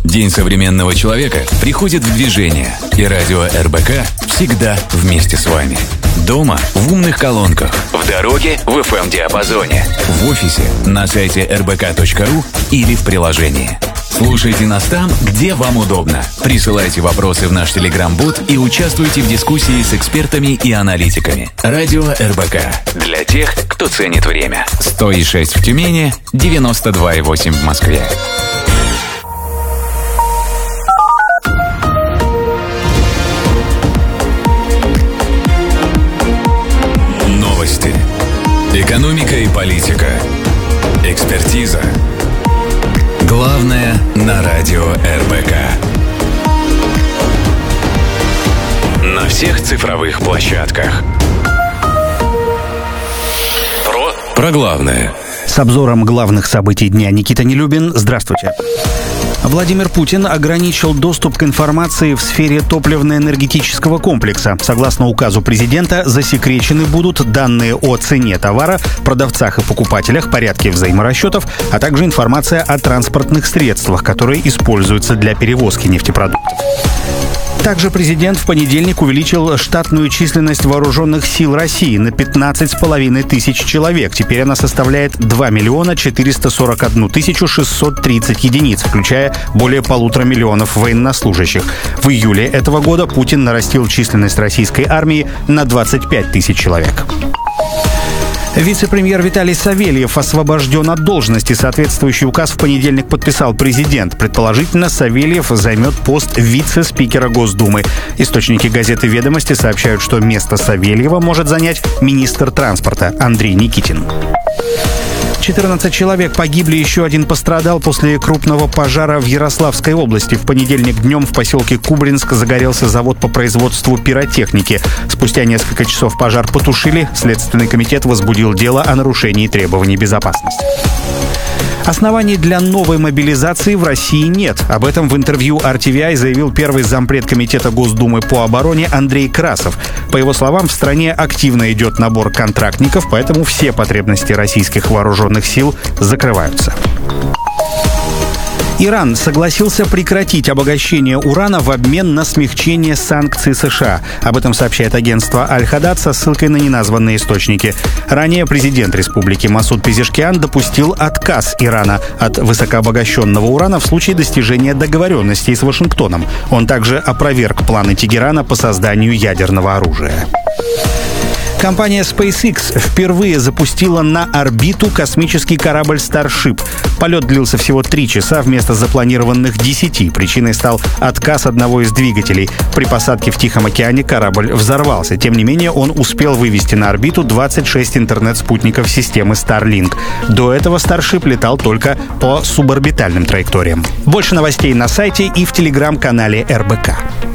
День современного человека приходит в движение, и радио РБК всегда вместе с вами. Дома в умных колонках, в дороге в FM-диапазоне, в офисе на сайте rbk.ru или в приложении. Слушайте нас там, где вам удобно. Присылайте вопросы в наш Telegram-бот и участвуйте в дискуссии с экспертами и аналитиками. Радио РБК. Для тех, кто ценит время. 100,6 в Тюмени, 92,8 в Москве. Новости. Экономика и политика. Экспертиза. Главное на радио РБК. На всех цифровых площадках. Про главное. С обзором главных событий дня Никита Нелюбин. Здравствуйте. Владимир Путин ограничил доступ к информации в сфере топливно-энергетического комплекса. Согласно указу президента, засекречены будут данные о цене товара, продавцах и покупателях, порядке взаиморасчетов, а также информация о транспортных средствах, которые используются для перевозки нефтепродуктов. Также президент в понедельник увеличил штатную численность вооруженных сил России на 15,5 тысяч человек. Теперь она составляет 2 441 630 единиц, включая более 1,5 миллиона военнослужащих. В июле этого года Путин нарастил численность российской армии на 25 тысяч человек. Вице-премьер Виталий Савельев освобожден от должности. Соответствующий указ в понедельник подписал президент. Предположительно, Савельев займет пост вице-спикера Госдумы. Источники газеты «Ведомости» сообщают, что место Савельева может занять министр транспорта Андрей Никитин. 14 человек погибли, еще один пострадал после крупного пожара в Ярославской области. В понедельник днем в поселке Кубринск загорелся завод по производству пиротехники. Спустя несколько часов пожар потушили. Следственный комитет возбудил дело о нарушении требований безопасности. Оснований для новой мобилизации в России нет. Об этом в интервью RTVI заявил первый зампред Комитета Госдумы по обороне Андрей Красов. По его словам, в стране активно идет набор контрактников, поэтому все потребности российских вооруженных сил закрываются. Иран согласился прекратить обогащение урана в обмен на смягчение санкций США. Об этом сообщает агентство Аль-Хадад со ссылкой на неназванные источники. Ранее президент республики Масуд Пезешкиан допустил отказ Ирана от высокообогащенного урана в случае достижения договоренностей с Вашингтоном. Он также опроверг планы Тегерана по созданию ядерного оружия. Компания SpaceX впервые запустила на орбиту космический корабль Starship. Полет длился всего 3 часа вместо запланированных 10. Причиной стал отказ одного из двигателей. При посадке в Тихом океане корабль взорвался. Тем не менее, он успел вывести на орбиту 26 интернет-спутников системы Starlink. До этого Starship летал только по суборбитальным траекториям. Больше новостей на сайте и в телеграм-канале РБК.